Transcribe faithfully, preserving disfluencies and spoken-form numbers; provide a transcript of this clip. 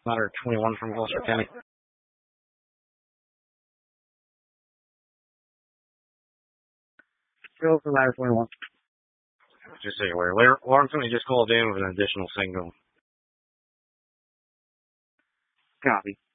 Ladder twenty-one from Gloucester County. Go for ladder twenty-one. Just so you're aware, Alarm Alarm Company just called in with an additional signal. Copy.